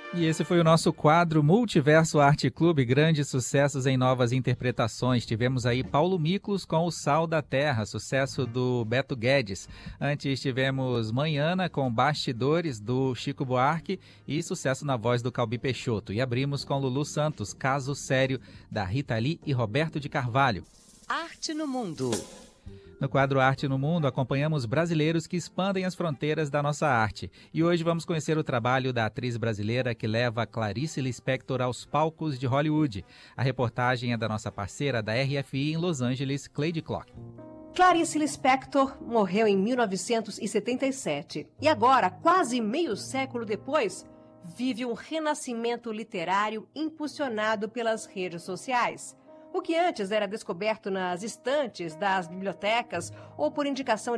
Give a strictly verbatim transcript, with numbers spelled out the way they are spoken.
E esse foi o nosso quadro Multiverso Arte Clube, grandes sucessos em novas interpretações. Tivemos aí Paulo Miklos com O Sal da Terra, sucesso do Beto Guedes. Antes tivemos Manhana com Bastidores, do Chico Buarque, e sucesso na voz do Calbi Peixoto. E abrimos com Lulu Santos, Caso Sério, da Rita Lee e Roberto de Carvalho. Arte no Mundo. No quadro Arte no Mundo, acompanhamos brasileiros que expandem as fronteiras da nossa arte. E hoje vamos conhecer o trabalho da atriz brasileira que leva Clarice Lispector aos palcos de Hollywood. A reportagem é da nossa parceira da R F I em Los Angeles, Cleide Clock. Clarice Lispector morreu em mil novecentos e setenta e sete. E agora, quase meio século depois, vive um renascimento literário impulsionado pelas redes sociais. O que antes era descoberto nas estantes das bibliotecas ou por indicação